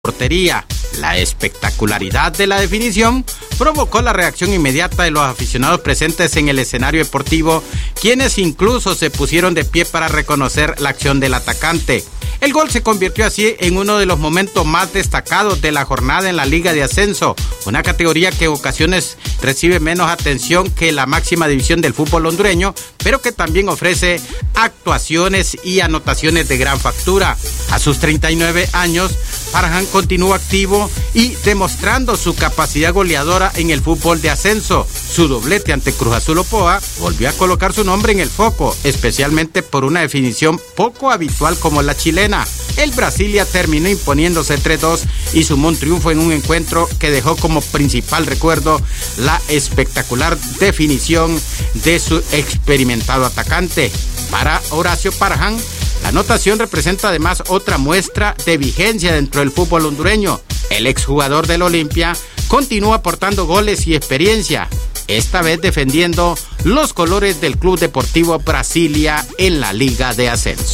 portería. La espectacularidad de la definición provocó la reacción inmediata de los aficionados presentes en el escenario deportivo, quienes incluso se pusieron de pie para reconocer la acción del atacante. El gol se convirtió así en uno de los momentos más destacados de la jornada en la Liga de Ascenso, una categoría que en ocasiones recibe menos atención que la máxima división del fútbol hondureño, pero que también ofrece actuaciones y anotaciones de gran factura. A sus 39 años, Farhan continúa activo y demostrando su capacidad goleadora en el fútbol de ascenso. Su doblete ante Cruz Azul Opoa volvió a colocar su nombre en el foco, especialmente por una definición poco habitual como la chilena. El Brasilia terminó imponiéndose 3-2 y sumó un triunfo en un encuentro que dejó como principal recuerdo la espectacular definición de su experimentado atacante. Para Horacio Farhan, la anotación representa además otra muestra de vigencia dentro del fútbol hondureño. El exjugador del Olimpia continúa aportando goles y experiencia, esta vez defendiendo los colores del Club Deportivo Brasilia en la Liga de Ascenso.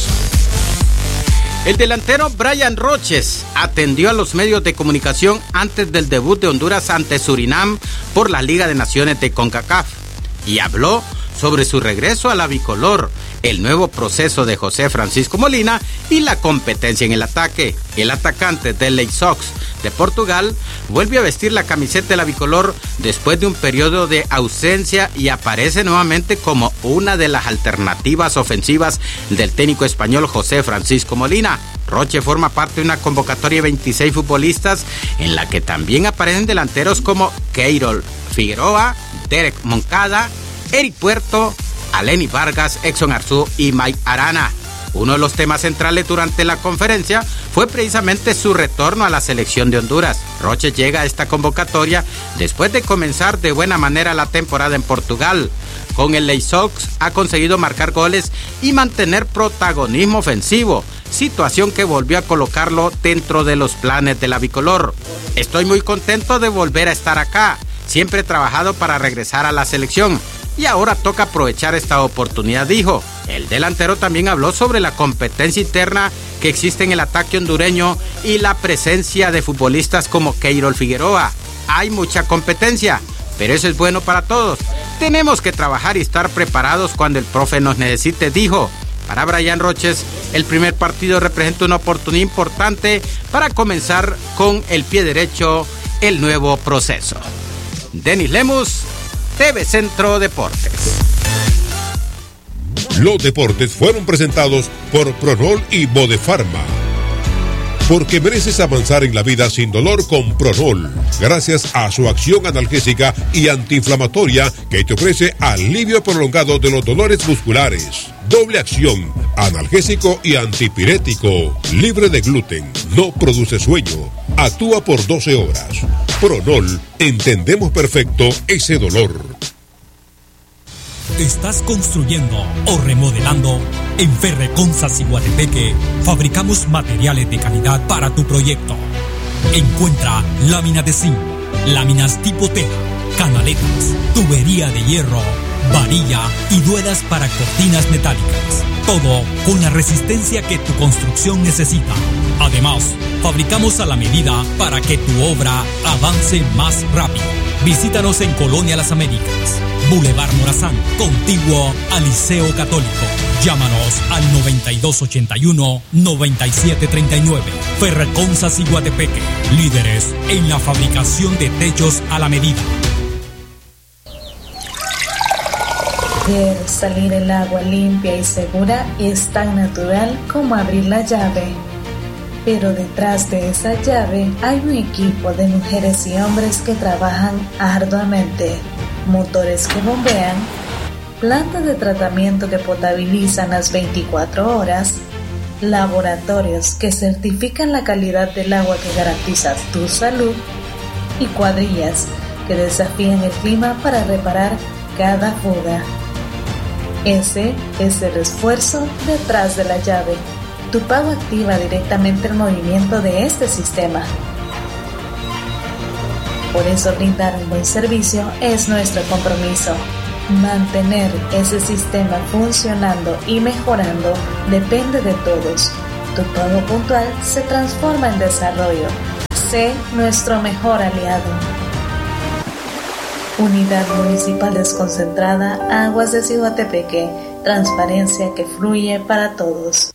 El delantero Brian Roches atendió a los medios de comunicación antes del debut de Honduras ante Surinam por la Liga de Naciones de CONCACAF y habló sobre su regreso a la bicolor, el nuevo proceso de José Francisco Molina y la competencia en el ataque. El atacante del Leeds Sox de Portugal vuelve a vestir la camiseta de la bicolor después de un periodo de ausencia y aparece nuevamente como una de las alternativas ofensivas del técnico español José Francisco Molina. Roche forma parte de una convocatoria de 26 futbolistas en la que también aparecen delanteros como Keirol Figueroa, Derek Moncada, Eric Puerto, Aleni Vargas, Exxon Arzú y Mike Arana. Uno de los temas centrales durante la conferencia fue precisamente su retorno a la selección de Honduras. Roche llega a esta convocatoria después de comenzar de buena manera la temporada en Portugal. Con el Leeds Sox ha conseguido marcar goles y mantener protagonismo ofensivo, situación que volvió a colocarlo dentro de los planes de la bicolor. Estoy muy contento de volver a estar acá. Siempre he trabajado para regresar a la selección y ahora toca aprovechar esta oportunidad, dijo. El delantero también habló sobre la competencia interna que existe en el ataque hondureño y la presencia de futbolistas como Keirol Figueroa. Hay mucha competencia, pero eso es bueno para todos. Tenemos que trabajar y estar preparados cuando el profe nos necesite, dijo. Para Brian Roches, el primer partido representa una oportunidad importante para comenzar con el pie derecho el nuevo proceso. Denis Lemus, TV Centro Deportes. Los deportes fueron presentados por Pronol y Bodefarma. Porque mereces avanzar en la vida sin dolor con Pronol, gracias a su acción analgésica y antiinflamatoria que te ofrece alivio prolongado de los dolores musculares. Doble acción, analgésico y antipirético, libre de gluten, no produce sueño, actúa por 12 horas. Pronol, entendemos perfecto ese dolor. ¿Estás construyendo o remodelando? En Ferreconzas Iguatepeque fabricamos materiales de calidad para tu proyecto. Encuentra láminas de zinc, láminas tipo teja, canaletas, tubería de hierro, varilla y duelas para cortinas metálicas. Todo con la resistencia que tu construcción necesita. Además, fabricamos a la medida para que tu obra avance más rápido. Visítanos en Colonia Las Américas, Boulevard Morazán, contiguo al Liceo Católico. Llámanos al 9281-9739. Ferreconzas Iguatepeque, líderes en la fabricación de techos a la medida. Ver salir el agua limpia y segura es tan natural como abrir la llave. Pero detrás de esa llave hay un equipo de mujeres y hombres que trabajan arduamente. Motores que bombean, plantas de tratamiento que potabilizan las 24 horas, laboratorios que certifican la calidad del agua que garantiza tu salud y cuadrillas que desafían el clima para reparar cada fuga. Ese es el esfuerzo detrás de la llave. Tu pago activa directamente el movimiento de este sistema. Por eso brindar un buen servicio es nuestro compromiso. Mantener ese sistema funcionando y mejorando depende de todos. Tu pago puntual se transforma en desarrollo. Sé nuestro mejor aliado. Unidad Municipal Desconcentrada Aguas de Ciguatepeque. Transparencia que fluye para todos.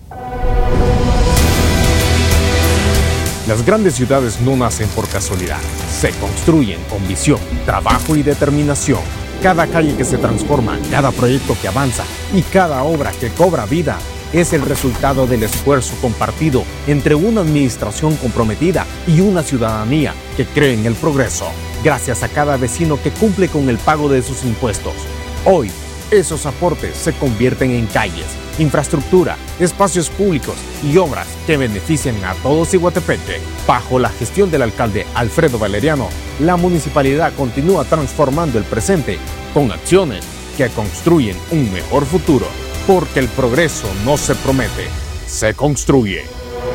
Las grandes ciudades no nacen por casualidad. Se construyen con visión, trabajo y determinación. Cada calle que se transforma, cada proyecto que avanza y cada obra que cobra vida es el resultado del esfuerzo compartido entre una administración comprometida y una ciudadanía que cree en el progreso. Gracias a cada vecino que cumple con el pago de sus impuestos. Hoy, esos aportes se convierten en calles, infraestructura, espacios públicos y obras que benefician a todo Ciguatepeque. Bajo la gestión del alcalde Alfredo Valeriano, la municipalidad continúa transformando el presente con acciones que construyen un mejor futuro. Porque el progreso no se promete, se construye.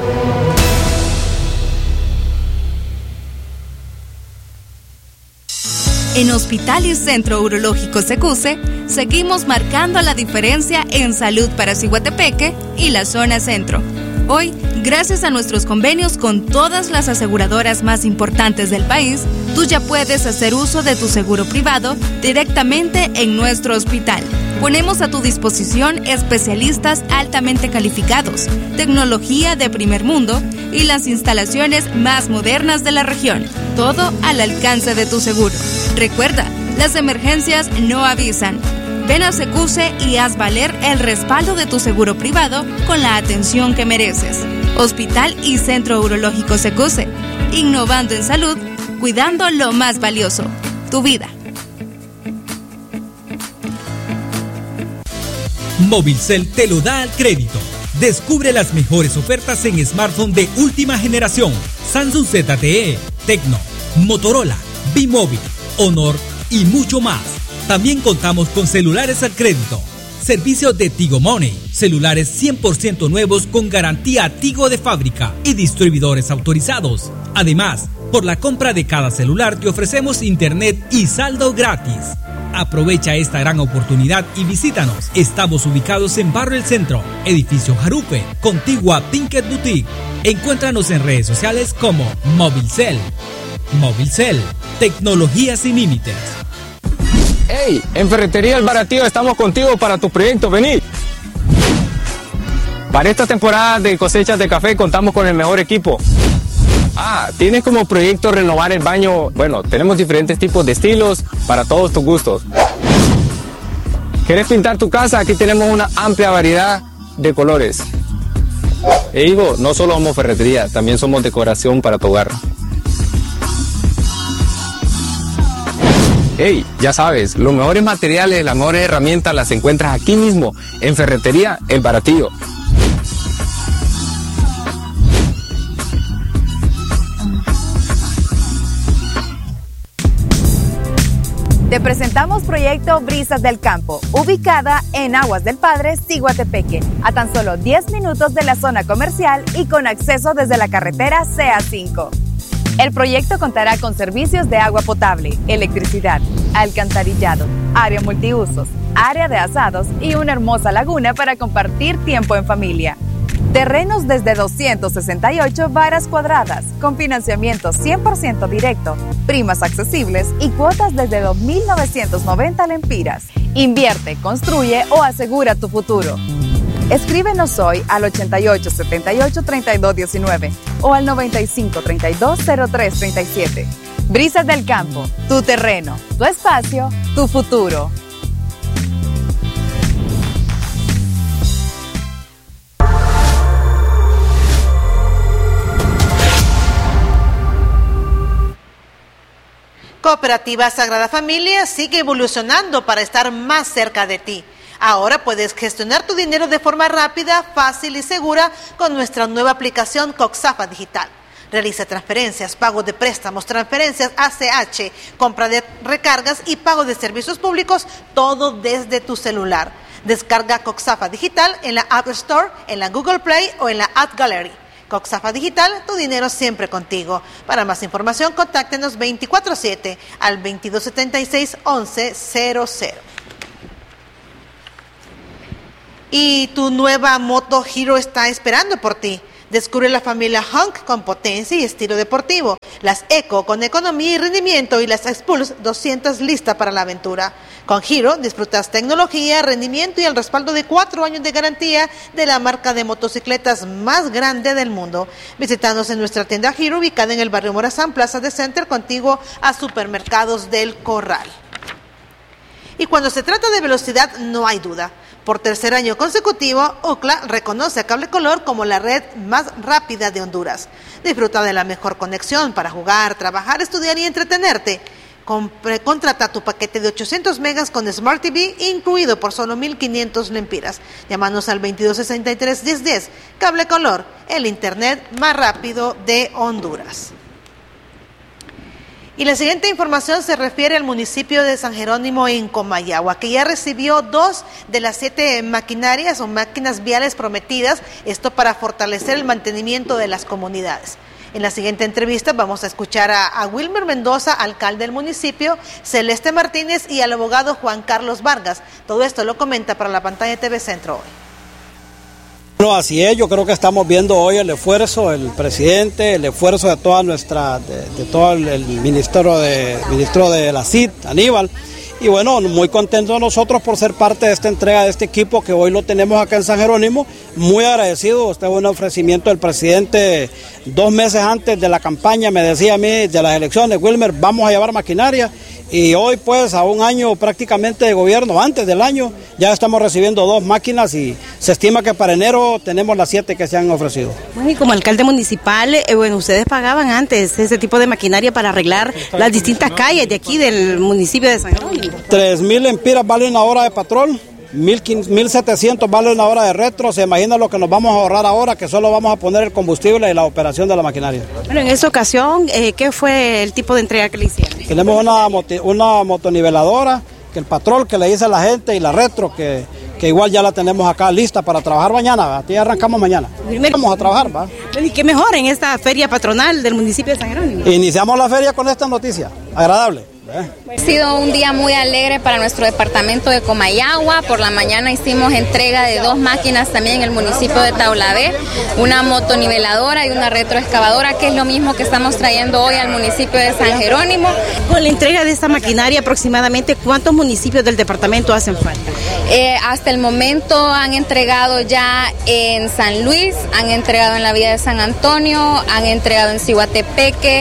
En Hospital y Centro Urológico Secuse, seguimos marcando la diferencia en salud para Ciguatepeque y la zona centro. Hoy, gracias a nuestros convenios con todas las aseguradoras más importantes del país, tú ya puedes hacer uso de tu seguro privado directamente en nuestro hospital. Ponemos a tu disposición especialistas altamente calificados, tecnología de primer mundo y las instalaciones más modernas de la región. Todo al alcance de tu seguro. Recuerda, las emergencias no avisan. Ven a Secuse y haz valer el respaldo de tu seguro privado con la atención que mereces. Hospital y Centro Urológico Secuse. Innovando en salud, cuidando lo más valioso, tu vida. Movilcel te lo da al crédito. Descubre las mejores ofertas en smartphone de última generación. Samsung ZTE, Tecno, Motorola, B-Mobile, Honor y mucho más. También contamos con celulares al crédito. Servicio de Tigo Money. Celulares 100% nuevos con garantía Tigo de fábrica y distribuidores autorizados. Además, por la compra de cada celular te ofrecemos internet y saldo gratis. Aprovecha esta gran oportunidad y visítanos. Estamos ubicados en Barrio El Centro, Edificio Jarupe, contigua Pinket Boutique. Encuéntranos en redes sociales como Movilcel. Movilcel, tecnología sin límites. ¡Hey! En Ferretería El Baratío estamos contigo para tu proyecto, vení. Para esta temporada de cosechas de café contamos con el mejor equipo. ¿Tienes como proyecto renovar el baño? Bueno, tenemos diferentes tipos de estilos para todos tus gustos. ¿Quieres pintar tu casa? Aquí tenemos una amplia variedad de colores. Digo, no solo somos ferretería, también somos decoración para tu hogar. Hey, ya sabes, los mejores materiales, las mejores herramientas las encuentras aquí mismo, en Ferretería El Baratillo. Te presentamos Proyecto Brisas del Campo, ubicada en Aguas del Padre, Ciguatepeque, a tan solo 10 minutos de la zona comercial y con acceso desde la carretera CA5. El proyecto contará con servicios de agua potable, electricidad, alcantarillado, área multiusos, área de asados y una hermosa laguna para compartir tiempo en familia. Terrenos desde 268 varas cuadradas, con financiamiento 100% directo, primas accesibles y cuotas desde 2.990 lempiras. Invierte, construye o asegura tu futuro. Escríbenos hoy al 88 78 32 19 o al 95 32 03 37. Brisas del Campo, tu terreno, tu espacio, tu futuro. Cooperativa Sagrada Familia sigue evolucionando para estar más cerca de ti. Ahora puedes gestionar tu dinero de forma rápida, fácil y segura con nuestra nueva aplicación Coxafa Digital. Realiza transferencias, pago de préstamos, transferencias ACH, compra de recargas y pago de servicios públicos, todo desde tu celular. Descarga Coxafa Digital en la App Store, en la Google Play o en la App Gallery. Coxafa Digital, tu dinero siempre contigo. Para más información, contáctenos 24/7 al 2276-1100. Y tu nueva Moto Hero está esperando por ti. Descubre la familia Hunk con potencia y estilo deportivo, las Eco con economía y rendimiento y las Expulse 200 lista para la aventura. Con Hero disfrutas tecnología, rendimiento y el respaldo de 4 años de garantía de la marca de motocicletas más grande del mundo. Visítanos en nuestra tienda Hero ubicada en el barrio Morazán, Plaza de Center, contiguo a Supermercados del Corral. Y cuando se trata de velocidad no hay duda. Por tercer año consecutivo, Ookla reconoce a Cable Color como la red más rápida de Honduras. Disfruta de la mejor conexión para jugar, trabajar, estudiar y entretenerte. Contrata tu paquete de 800 megas con Smart TV, incluido por solo 1,500 lempiras. Llámanos al 2263-1010. Cable Color, el internet más rápido de Honduras. Y la siguiente información se refiere al municipio de San Jerónimo en Comayagua, que ya recibió 2 de las 7 maquinarias o máquinas viales prometidas, esto para fortalecer el mantenimiento de las comunidades. En la siguiente entrevista vamos a escuchar a Wilmer Mendoza, alcalde del municipio, Celeste Martínez y al abogado Juan Carlos Vargas. Todo esto lo comenta para la pantalla de TV Centro hoy. No, así es, yo creo que estamos viendo hoy el esfuerzo del presidente, el esfuerzo de toda de todo el ministro de la CID, Aníbal, y bueno, muy contentos nosotros por ser parte de esta entrega de este equipo que hoy lo tenemos acá en San Jerónimo, muy agradecido. Este fue un ofrecimiento del presidente 2 meses antes de la campaña, me decía a mí de las elecciones, Wilmer, vamos a llevar maquinaria. Y hoy pues a un año prácticamente de gobierno, antes del año, ya estamos recibiendo 2 máquinas y se estima que para enero tenemos las 7 que se han ofrecido. Bueno, y como alcalde municipal, ustedes pagaban antes ese tipo de maquinaria para arreglar las distintas calles de aquí del municipio de San Jerónimo. 3,000 lempiras vale una hora de patrón, 1,700 vale una hora de retro. Se imagina lo que nos vamos a ahorrar ahora, que solo vamos a poner el combustible y la operación de la maquinaria. Bueno, en esa ocasión, ¿qué fue el tipo de entrega que le hicieron? Tenemos una motoniveladora, que el patrón que le dice a la gente y la retro, que igual ya la tenemos acá lista para trabajar mañana. Aquí arrancamos mañana. Vamos a trabajar, ¿va? ¿Y qué mejor en esta feria patronal del municipio de San Jerónimo? Iniciamos la feria con esta noticia, agradable. Ha sido un día muy alegre para nuestro departamento de Comayagua. Por la mañana hicimos entrega de 2 máquinas también en el municipio de Taulabé, una motoniveladora y una retroexcavadora, que es lo mismo que estamos trayendo hoy al municipio de San Jerónimo. Con la entrega de esta maquinaria, aproximadamente, ¿cuántos municipios del departamento hacen falta? Hasta el momento han entregado ya en San Luis, han entregado en la villa de San Antonio, han entregado en Ciguatepeque,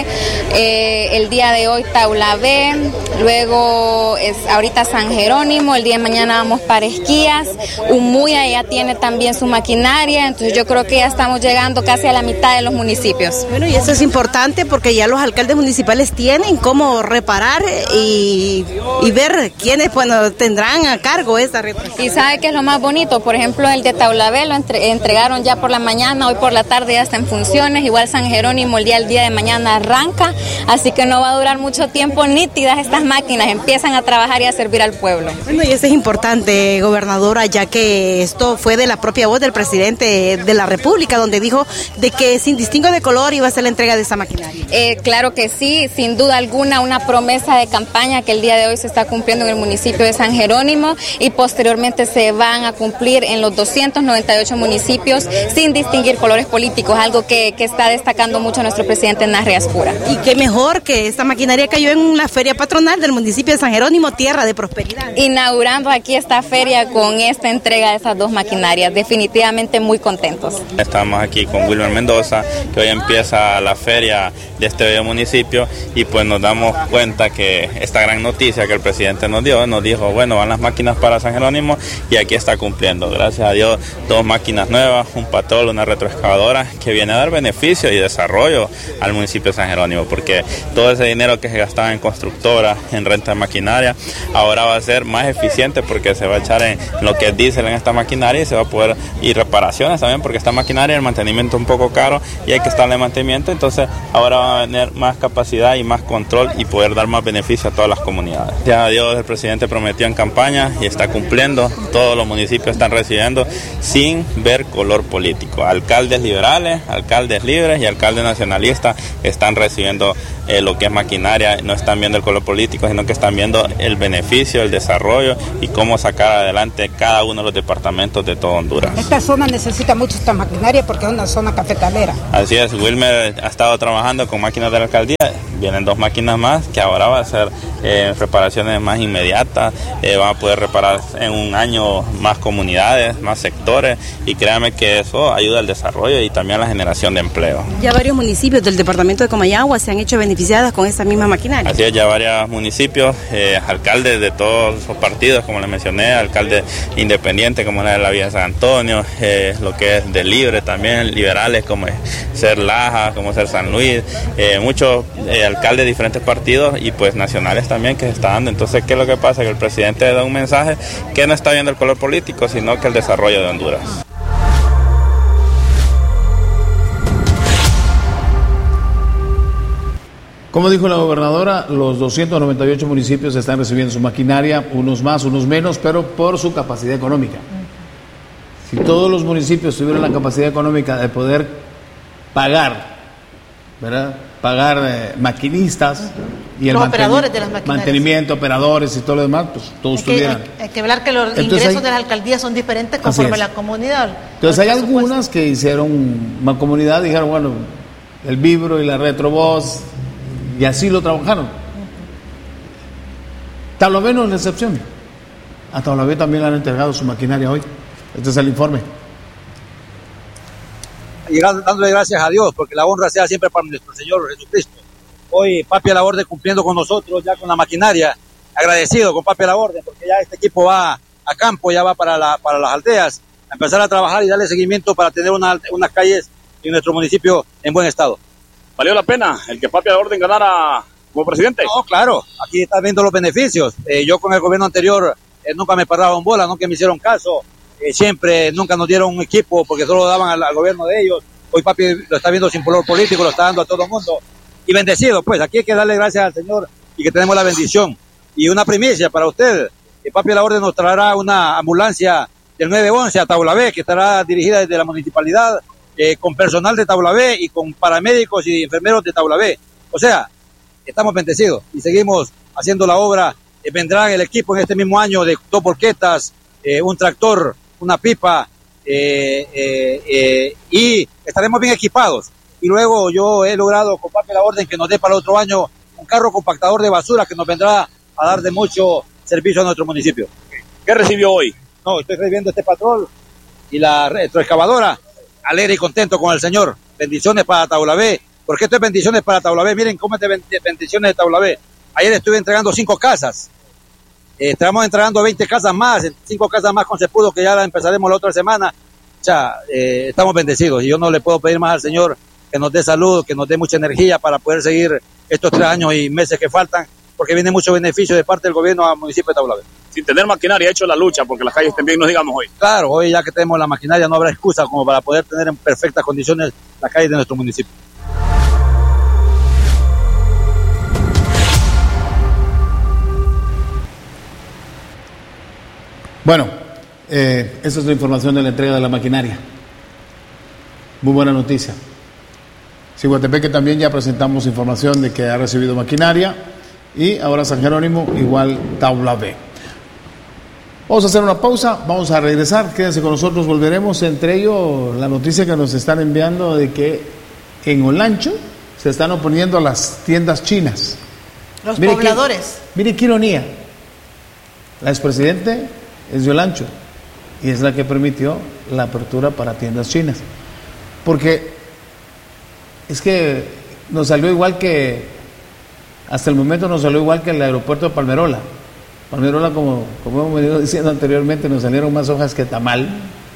el día de hoy Taulabé, luego es ahorita San Jerónimo, el día de mañana vamos para Esquías, Umuya ya tiene también su maquinaria, entonces yo creo que ya estamos llegando casi a la mitad de los municipios. Bueno, y eso es importante porque ya los alcaldes municipales tienen cómo reparar y ver quiénes tendrán a cargo esa reparación. Y sabe que es lo más bonito, por ejemplo el de Taulabé lo entregaron ya por la mañana, hoy por la tarde ya está en funciones, igual San Jerónimo el día de mañana arranca, así que no va a durar mucho tiempo nítidas estas máquinas, empiezan a trabajar y a servir al pueblo. Bueno, y eso es importante, gobernadora, ya que esto fue de la propia voz del presidente de la República, donde dijo de que sin distingo de color iba a ser la entrega de esa maquinaria. Claro que sí, sin duda alguna, una promesa de campaña que el día de hoy se está cumpliendo en el municipio de San Jerónimo y posteriormente se van a cumplir en los 298 municipios sin distinguir colores políticos, algo que está destacando mucho nuestro presidente Nasri Aspura. Y qué mejor que esta maquinaria cayó en la feria patronal del municipio de San Jerónimo, tierra de prosperidad. Inaugurando aquí esta feria con esta entrega de esas 2 maquinarias, definitivamente muy contentos. Estamos aquí con Wilmer Mendoza, que hoy empieza la feria de este bello municipio y pues nos damos cuenta que esta gran noticia que el presidente nos dijo, bueno, van las máquinas para San Jerónimo y aquí está cumpliendo. Gracias a Dios, 2 máquinas nuevas, un patrol, una retroexcavadora que viene a dar beneficio y desarrollo al municipio de San Jerónimo, porque todo ese dinero que se gastaba en constructora, en renta de maquinaria, ahora va a ser más eficiente porque se va a echar en lo que es diésel en esta maquinaria y se va a poder, y reparaciones también, porque esta maquinaria, el mantenimiento es un poco caro y hay que estarle mantenimiento, entonces ahora van a tener más capacidad y más control y poder dar más beneficio a todas las comunidades. Ya a Dios, el presidente prometió en campaña y está cumpliendo. Todos los municipios están recibiendo sin ver color político. Alcaldes liberales, alcaldes libres y alcaldes nacionalistas están recibiendo lo que es maquinaria. No están viendo el color político, sino que están viendo el beneficio, el desarrollo y cómo sacar adelante cada uno de los departamentos de todo Honduras. Esta zona necesita mucho esta maquinaria porque es una zona cafetalera. Así es, Wilmer ha estado trabajando con máquinas de la alcaldía. Vienen 2 máquinas más que ahora va a ser reparaciones más inmediatas. Van a poder reparar en un año más comunidades, más sectores, y créanme que eso ayuda al desarrollo y también a la generación de empleo. Ya varios municipios del departamento de Comayagua se han hecho beneficiadas con esta misma maquinaria. Así es, ya varios municipios, alcaldes de todos los partidos, como les mencioné, alcaldes independientes como la de la Villa de San Antonio, lo que es de Libre también, liberales como ser Laja, como ser San Luis, muchos alcaldes de diferentes partidos y pues nacionales también que se está dando. Entonces, ¿qué es lo que pasa? Que el presidente da un mensaje que no está viendo el color político, sino que el desarrollo de Honduras. Como dijo la gobernadora, los 298 municipios están recibiendo su maquinaria, unos más, unos menos, pero por su capacidad económica. Si todos los municipios tuvieran la capacidad económica de poder pagar, ¿verdad? Pagar maquinistas y los operadores de las maquinarias, mantenimiento, operadores y todo lo demás, pues todos tuvieran. Hay que ver que los ingresos de las alcaldías son diferentes conforme a la comunidad. Entonces hay algunas que hicieron mancomunidad, dijeron, bueno, el Vibro y la Retrovoz, y así lo trabajaron. Tablabé no es la excepción. A Tablabé también le han entregado su maquinaria hoy. Este es el informe. Dándole gracias a Dios, porque la honra sea siempre para nuestro Señor Jesucristo. Hoy Papi a la Orden cumpliendo con nosotros, ya con la maquinaria, agradecido con Papi a la Orden, porque ya este equipo va a campo, ya va para las aldeas, a empezar a trabajar y darle seguimiento para tener unas calles en nuestro municipio en buen estado. ¿Valió la pena el que Papi a la Orden ganara como presidente? No, claro, aquí están viendo los beneficios. Yo con el gobierno anterior nunca me pararon bola, nunca me hicieron caso. Siempre, nunca nos dieron un equipo porque solo daban al gobierno de ellos. Hoy Papi lo está viendo sin color político, lo está dando a todo el mundo. Y bendecido, pues aquí hay que darle gracias al Señor y que tenemos la bendición. Y una primicia para usted, Papi a la Orden nos traerá una ambulancia del 911 a Taulabé, que estará dirigida desde la municipalidad, con personal de Taulabé y con paramédicos y enfermeros de Taulabé. O sea, estamos bendecidos y seguimos haciendo la obra. Vendrá el equipo en este mismo año de 2 volquetas, un tractor, una pipa, y estaremos bien equipados. Y luego yo he logrado con Papi a la Orden que nos dé para el otro año un carro compactador de basura que nos vendrá a dar de mucho servicio a nuestro municipio. ¿Qué recibió hoy? No, estoy recibiendo este patrol y la retroexcavadora, alegre y contento con el Señor. Bendiciones para Taulabé. ¿Por qué esto es bendiciones para Taulabé? Miren cómo es de bendiciones de Taulabé. Ayer estuve entregando 5 casas. Estamos entregando 20 casas más, 5 casas más con Cepudo, que ya la empezaremos la otra semana. O sea, estamos bendecidos y yo no le puedo pedir más al Señor que nos dé salud, que nos dé mucha energía para poder seguir estos 3 años y meses que faltan, porque viene mucho beneficio de parte del gobierno al municipio de Taulabé. Sin tener maquinaria, ha hecho la lucha porque las calles estén bien, nos digamos hoy. Claro, hoy ya que tenemos la maquinaria no habrá excusa como para poder tener en perfectas condiciones las calles de nuestro municipio. Bueno, esa es la información de la entrega de la maquinaria. Muy buena noticia. Siguatepeque también ya presentamos información de que ha recibido maquinaria y ahora San Jerónimo igual Taulabé. Vamos a hacer una pausa, vamos a regresar, quédense con nosotros, volveremos, entre ellos la noticia que nos están enviando de que en Olancho se están oponiendo a las tiendas chinas. Los pobladores. Mire qué ironía, la expresidente es de Olancho y es la que permitió la apertura para tiendas chinas, porque es que nos salió igual que, hasta el momento nos salió igual que el aeropuerto de Palmerola, como hemos venido diciendo anteriormente, nos salieron más hojas que tamal.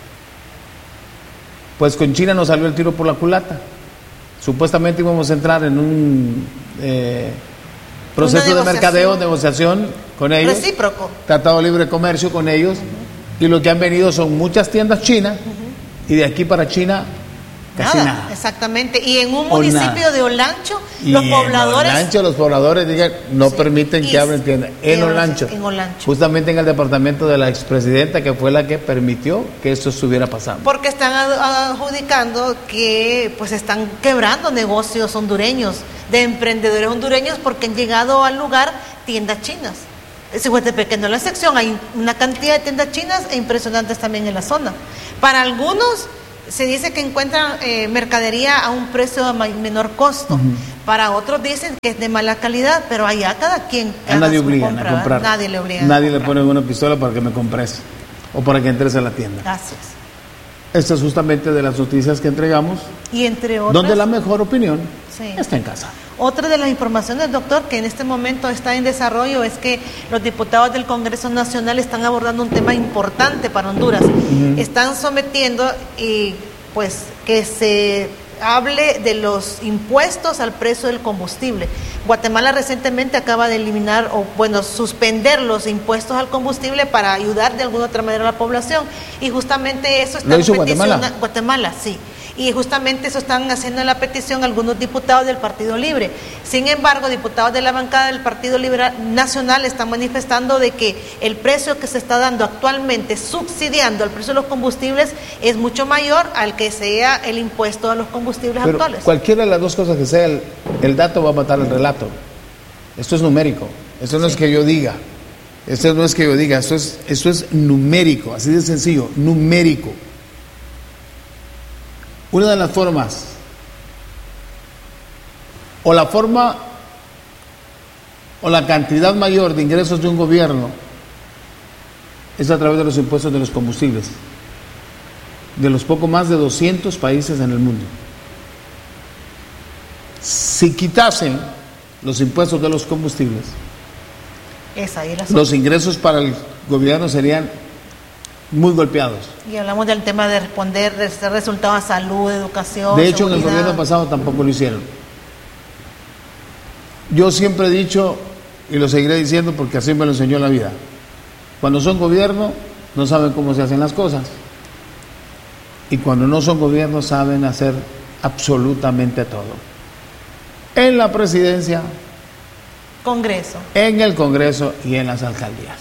Pues con China nos salió el tiro por la culata. Supuestamente íbamos a entrar en un proceso de mercadeo, negociación con ellos, recíproco, tratado de libre comercio con ellos, y lo que han venido son muchas tiendas chinas, y de aquí para China Casi nada. Exactamente. Y en un municipio de Olancho, los pobladores digan, no permiten que abren tiendas. En Olancho. Justamente en el departamento de la expresidenta, que fue la que permitió que esto estuviera pasando. Porque están adjudicando que pues están quebrando negocios hondureños, de emprendedores hondureños, porque han llegado al lugar tiendas chinas. En Siguatepeque no es la excepción, hay una cantidad de tiendas chinas e impresionantes también en la zona. Para algunos se dice que encuentran mercadería a un precio de menor costo. Para otros dicen que es de mala calidad, pero allá cada quien a nadie obligan a comprar. Nadie le obliga. Nadie le pone una pistola para que me compres o para que entres a la tienda. Gracias. Esta es justamente de las noticias que entregamos. Y entre otras, donde la mejor opinión está en casa. Otra de las informaciones, doctor, que en este momento está en desarrollo es que los diputados del Congreso Nacional están abordando un tema importante para Honduras. Están sometiendo pues que se hable de los impuestos al precio del combustible. Guatemala recientemente acaba de eliminar suspender los impuestos al combustible para ayudar de alguna otra manera a la población, y justamente eso está ¿Lo hizo Guatemala? Guatemala, sí. Y justamente eso están haciendo la petición algunos diputados del Partido Libre. Sin embargo, diputados de la bancada del Partido Libre Nacional están manifestando de que el precio que se está dando actualmente, subsidiando el precio de los combustibles, es mucho mayor al que sea el impuesto a los combustibles actuales. Cualquiera de las dos cosas que sea, el dato va a matar el relato. Esto es numérico. Esto no es que yo diga. Esto no es que yo diga. Esto es numérico. Así de sencillo. Numérico. Una de las formas, o la forma, o la cantidad mayor de ingresos de un gobierno, es a través de los impuestos de los combustibles, de los poco más de 200 países en el mundo. Si quitasen los impuestos de los combustibles, los ingresos para el gobierno serían muy golpeados. Y hablamos del tema de responder, de ser resultados a salud, educación, de hecho, seguridad. En el gobierno pasado tampoco lo hicieron. Yo siempre he dicho, y lo seguiré diciendo porque así me lo enseñó la vida, cuando son gobierno no saben cómo se hacen las cosas, y cuando no son gobierno saben hacer absolutamente todo. En la presidencia, Congreso, en el Congreso y en las alcaldías.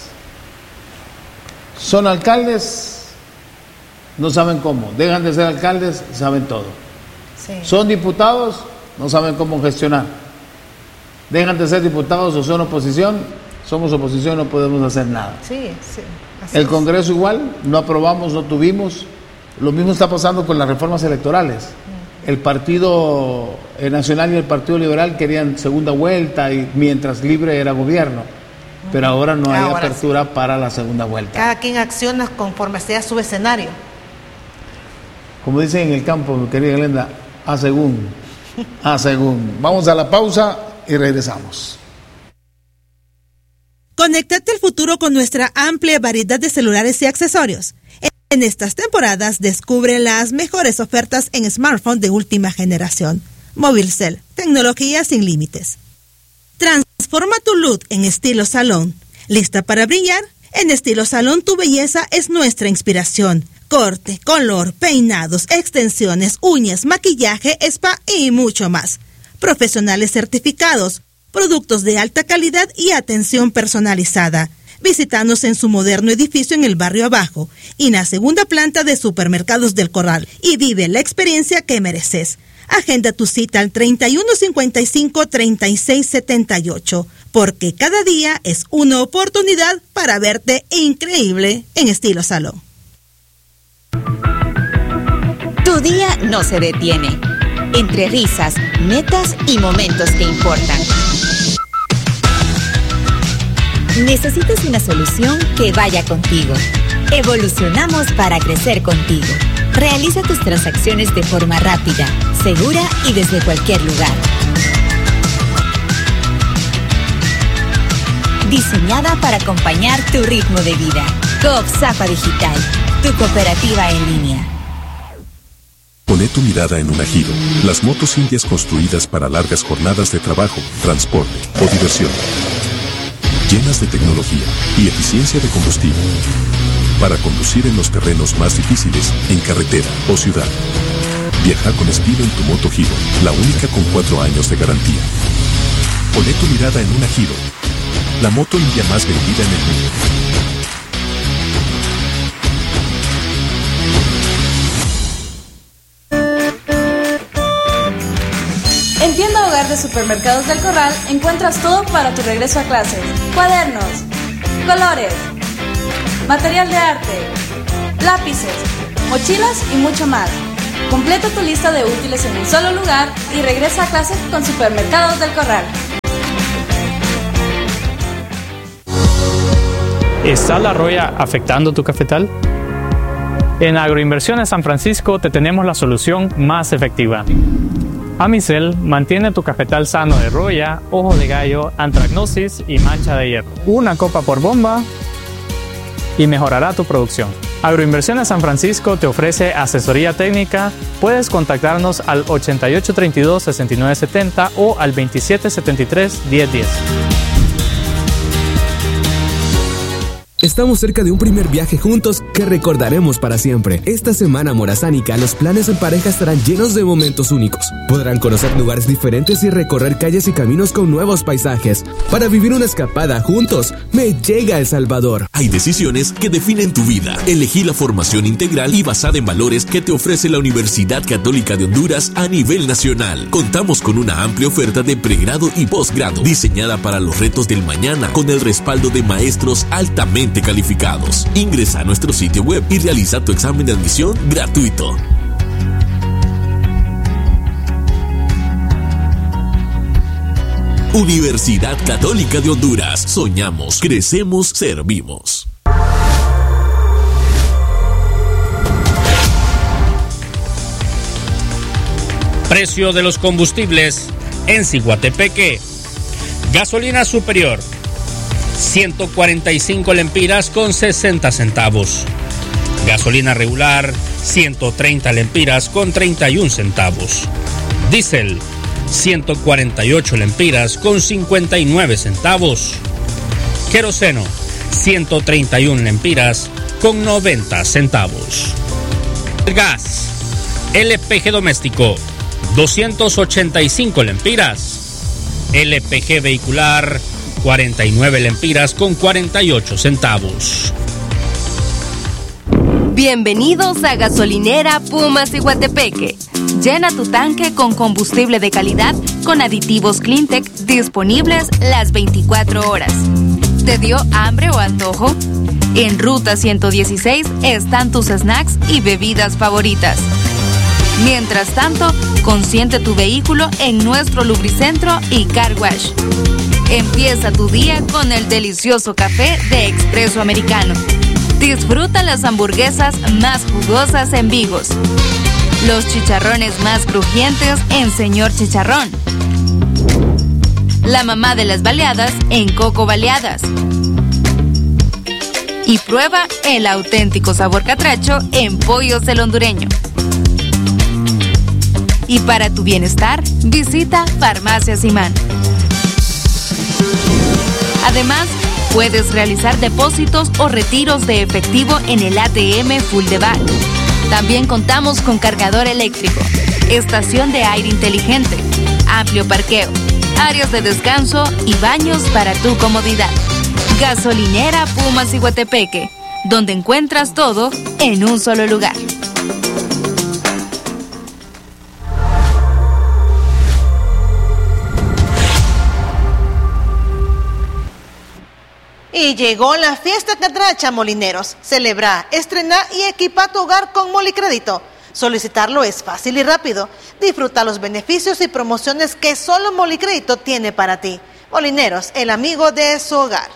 Son alcaldes, no saben cómo. Dejan de ser alcaldes, saben todo. Sí. Son diputados, no saben cómo gestionar. Dejan de ser diputados o son oposición, somos oposición, no podemos hacer nada. Sí. El Congreso igual, no aprobamos, no tuvimos. Lo mismo está pasando con las reformas electorales. El Partido Nacional y el Partido Liberal querían segunda vuelta, y mientras Libre era gobierno. Pero ahora no hay apertura para la segunda vuelta. Cada quien acciona conforme sea su escenario. Como dicen en el campo, mi querida Glenda, a según. Vamos a la pausa y regresamos. Conéctate al futuro con nuestra amplia variedad de celulares y accesorios. En estas temporadas descubre las mejores ofertas en smartphones de última generación. Movilcel, tecnología sin límites. Transforma tu look en Estilo Salón. ¿Lista para brillar? En Estilo Salón tu belleza es nuestra inspiración. Corte, color, peinados, extensiones, uñas, maquillaje, spa y mucho más. Profesionales certificados, productos de alta calidad y atención personalizada. Visítanos en su moderno edificio en el barrio Abajo y en la segunda planta de Supermercados del Corral y vive la experiencia que mereces. Agenda tu cita al 3155-3678, porque cada día es una oportunidad para verte increíble en Estilo Salón. Tu día no se detiene. Entre risas, metas y momentos que importan. Necesitas una solución que vaya contigo. Evolucionamos para crecer contigo. Realiza tus transacciones de forma rápida, segura y desde cualquier lugar. Diseñada para acompañar tu ritmo de vida. COP-SAFA Digital, tu cooperativa en línea. Poné tu mirada en un Ajiro, las motos indias construidas para largas jornadas de trabajo, transporte o diversión. Llenas de tecnología y eficiencia de combustible. Para conducir en los terrenos más difíciles, en carretera o ciudad. Viaja con estilo en tu moto Hero, la única con 4 años de garantía. Poné tu mirada en una Hero, la moto limpia más vendida en el mundo. En Tienda Hogar de Supermercados del Corral encuentras todo para tu regreso a clases. Cuadernos, colores, material de arte, lápices, mochilas y mucho más. Completa tu lista de útiles en un solo lugar y regresa a clases con Supermercados del Corral. ¿Está la roya afectando tu cafetal? En Agroinversiones San Francisco te tenemos la solución más efectiva. Amicel mantiene tu cafetal sano de roya, ojo de gallo, antracnosis y mancha de hierro. Una copa por bomba y mejorará tu producción. Agroinversiones San Francisco te ofrece asesoría técnica. Puedes contactarnos al 8832-6970 o al 2773-1010. Estamos cerca de un primer viaje juntos que recordaremos para siempre. Esta semana morazánica, los planes en pareja estarán llenos de momentos únicos. Podrán conocer lugares diferentes y recorrer calles y caminos con nuevos paisajes. Para vivir una escapada juntos, me llega El Salvador. Hay decisiones que definen tu vida. Elegí la formación integral y basada en valores que te ofrece la Universidad Católica de Honduras a nivel nacional. Contamos con una amplia oferta de pregrado y posgrado, diseñada para los retos del mañana, con el respaldo de maestros altamente calificados. Ingresa a nuestro sitio web y realiza tu examen de admisión gratuito. Universidad Católica de Honduras. Soñamos, crecemos, servimos. Precio de los combustibles en Ciguatepeque. Gasolina superior, 145 lempiras con 60 centavos. Gasolina regular, 130 lempiras con 31 centavos. Diésel, 148 lempiras con 59 centavos. Queroseno, 131 lempiras con 90 centavos. Gas, LPG doméstico, 285 lempiras. LPG vehicular, 49 lempiras con 48 centavos. Bienvenidos a Gasolinera Puma Ciguatepeque. Llena tu tanque con combustible de calidad con aditivos Cleantech disponibles las 24 horas. ¿Te dio hambre o antojo? En Ruta 116 están tus snacks y bebidas favoritas. Mientras tanto, consiente tu vehículo en nuestro lubricentro y car wash. Empieza tu día con el delicioso café de Expreso Americano. Disfruta las hamburguesas más jugosas en Vigos. Los chicharrones más crujientes en Señor Chicharrón. La mamá de las baleadas en Coco Baleadas. Y prueba el auténtico sabor catracho en Pollos el Hondureño. Y para tu bienestar, visita Farmacia Simán. Además, puedes realizar depósitos o retiros de efectivo en el ATM Full de Back. También contamos con cargador eléctrico, estación de aire inteligente, amplio parqueo, áreas de descanso y baños para tu comodidad. Gasolinera Puma Ciguatepeque, donde encuentras todo en un solo lugar. Y llegó la fiesta catracha, molineros. Celebra, estrena y equipa tu hogar con Molicrédito. Solicitarlo es fácil y rápido. Disfruta los beneficios y promociones que solo Molicrédito tiene para ti. Molineros, el amigo de su hogar.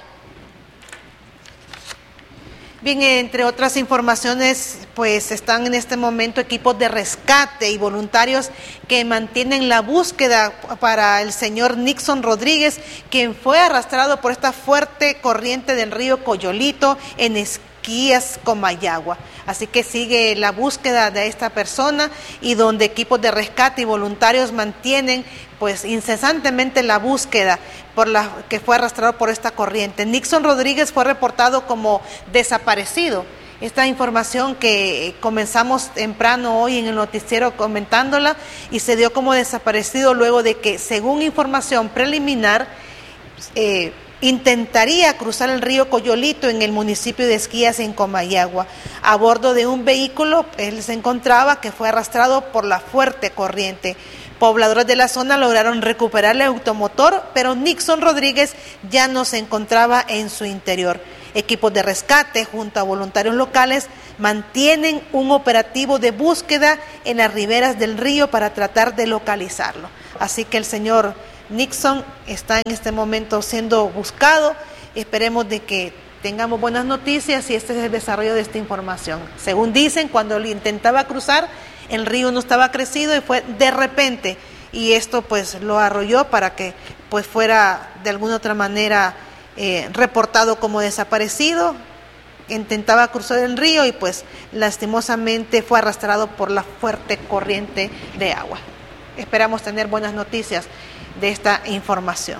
Bien, entre otras informaciones, pues están en este momento equipos de rescate y voluntarios que mantienen la búsqueda para el señor Nixon Rodríguez, quien fue arrastrado por esta fuerte corriente del río Coyolito en Esquías, Comayagua. Así que sigue la búsqueda de esta persona y donde equipos de rescate y voluntarios mantienen pues incesantemente la búsqueda por la que fue arrastrado por esta corriente. Nixon Rodríguez fue reportado como desaparecido Esta información que comenzamos temprano hoy en el noticiero comentándola y se dio como desaparecido luego de que, según información preliminar, intentaría cruzar el río Coyolito en el municipio de Esquías, en Comayagua. A bordo de un vehículo, él se encontraba, que fue arrastrado por la fuerte corriente. Pobladores de la zona lograron recuperar el automotor, pero Nixon Rodríguez ya no se encontraba en su interior. Equipos de rescate junto a voluntarios locales mantienen un operativo de búsqueda en las riberas del río para tratar de localizarlo. Así que el señor Nixon está en este momento siendo buscado. Esperemos de que tengamos buenas noticias y este es el desarrollo de esta información. Según dicen, cuando él intentaba cruzar, el río no estaba crecido y fue de repente, y esto pues lo arrolló para que pues fuera de alguna otra manera reportado como desaparecido. Intentaba cruzar el río y pues lastimosamente fue arrastrado por la fuerte corriente de agua. Esperamos tener buenas noticias de esta información.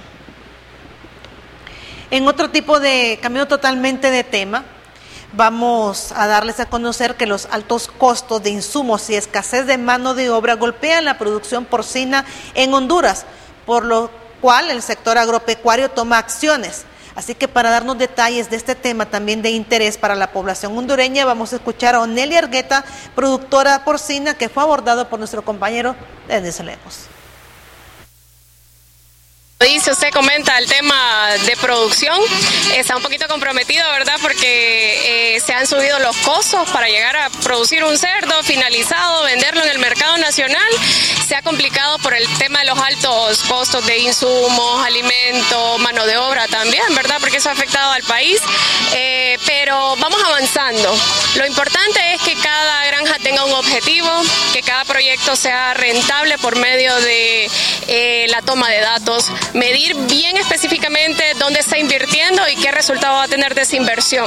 En otro tipo de cambio totalmente de tema, vamos a darles a conocer que los altos costos de insumos y escasez de mano de obra golpean la producción porcina en Honduras, por lo cual el sector agropecuario toma acciones. Así que para darnos detalles de este tema también de interés para la población hondureña, vamos a escuchar a Onelia Argueta, productora porcina, que fue abordado por nuestro compañero Denis Lemos. Dice, usted comenta el tema de producción, está un poquito comprometido, ¿verdad? Porque se han subido los costos para llegar a producir un cerdo finalizado, venderlo en el mercado nacional. Se ha complicado por el tema de los altos costos de insumos, alimentos, mano de obra también, ¿verdad? Porque eso ha afectado al país, pero vamos avanzando. Lo importante es que cada granja tenga un objetivo, que cada proyecto sea rentable por medio de la toma de datos, medir bien específicamente dónde está invirtiendo y qué resultado va a tener de esa inversión.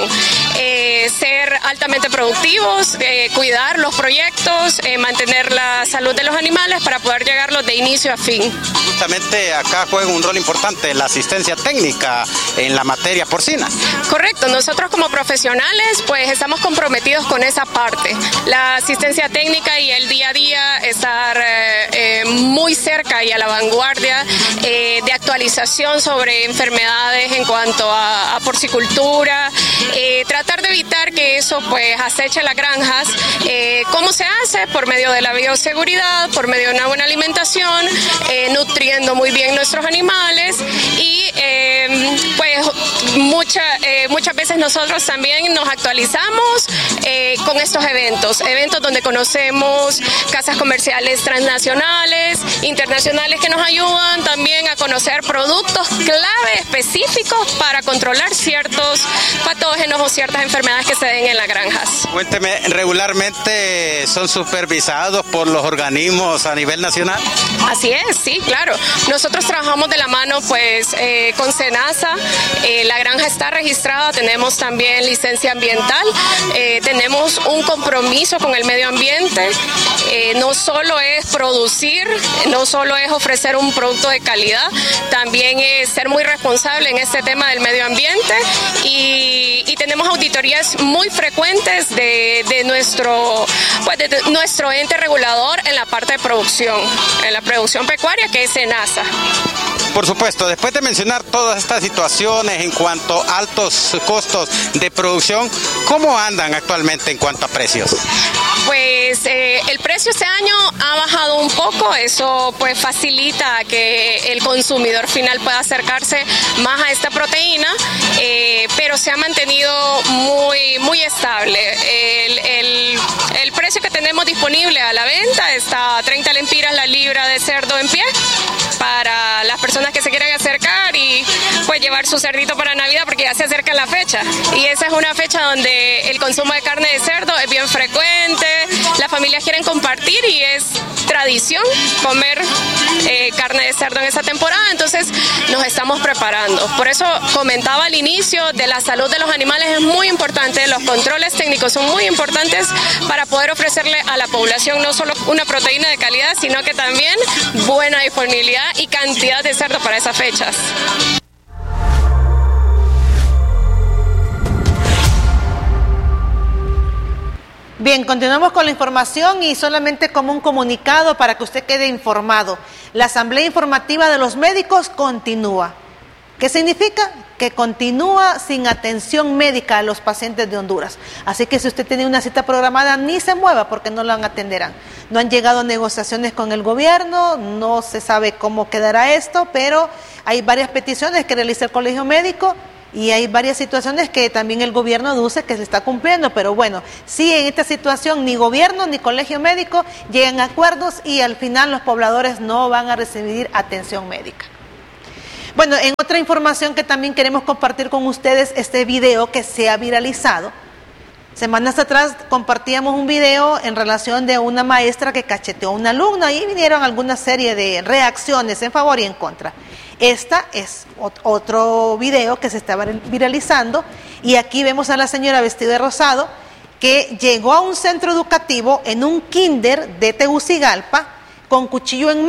Ser altamente productivos, cuidar los proyectos, mantener la salud de los animales para poder llegarlos de inicio a fin. Justamente acá juega un rol importante la asistencia técnica en la materia porcina. Correcto, nosotros como profesionales pues estamos comprometidos con esa parte, la asistencia técnica y el día a día estar muy cerca y a la vanguardia de actualización sobre enfermedades en cuanto a porcicultura, tratar de evitar que eso pues aceche las granjas. ¿Cómo se hace? Por medio de la bioseguridad, por medio de una buena alimentación, nutriendo muy bien nuestros animales y pues muchas veces nosotros también nos actualizamos con estos eventos donde conocemos casas comerciales transnacionales, internacionales que nos ayudan también a conocer productos clave específicos para controlar ciertos patógenos o ciertas enfermedades que se den en las granjas. Cuénteme, ¿regularmente son supervisados por los organismos a nivel nacional? Así es, sí, claro. Nosotros trabajamos de la mano pues con SENASA, la granja está registrada, tenemos también licencia ambiental, tenemos un compromiso con el medio ambiente, no solo es producir, no solo es ofrecer un producto de calidad, también es ser muy responsable en este tema del medio ambiente y tenemos auditorías muy frecuentes de nuestro ente regulador en la parte de producción, en la producción pecuaria, que es SENASA. Por supuesto, después de mencionar todas estas situaciones en cuanto a altos costos de producción, ¿cómo andan actualmente en cuanto a precios? Pues el precio este año ha bajado un poco, eso pues facilita que el consumidor final pueda acercarse más a esta proteína, pero se ha mantenido muy estable. El precio que tenemos disponible a la venta está a 30 lempiras la libra de cerdo en pie para las personas que se quieran acercar y pues llevar su cerdito para Navidad, porque ya se acerca la fecha y esa es una fecha donde el consumo de carne de cerdo es bien frecuente, las familias quieren compartir y es tradición comer carne de cerdo en esta temporada, entonces nos estamos preparando. Por eso comentaba al inicio de la salud de los animales, es muy importante, los controles técnicos son muy importantes para poder ofrecerle a la población no solo una proteína de calidad, sino que también buena disponibilidad y cantidad de cerdo para esas fechas. Bien, continuamos con la información y solamente como un comunicado para que usted quede informado. La Asamblea Informativa de los Médicos continúa. ¿Qué significa? Que continúa sin atención médica a los pacientes de Honduras. Así que si usted tiene una cita programada, ni se mueva porque no la atenderán. No han llegado negociaciones con el gobierno, no se sabe cómo quedará esto, pero hay varias peticiones que realiza el Colegio Médico y hay varias situaciones que también el gobierno dice que se está cumpliendo. Pero bueno, sí, en esta situación ni gobierno ni Colegio Médico llegan a acuerdos y al final los pobladores no van a recibir atención médica. Bueno, en otra información que también queremos compartir con ustedes, este video que se ha viralizado. Semanas atrás compartíamos un video en relación de una maestra que cacheteó a un alumno y vinieron alguna serie de reacciones en favor y en contra. Esta es otro video que se está viralizando y aquí vemos a la señora vestida de rosado que llegó a un centro educativo en un kinder de Tegucigalpa con cuchillo en mano.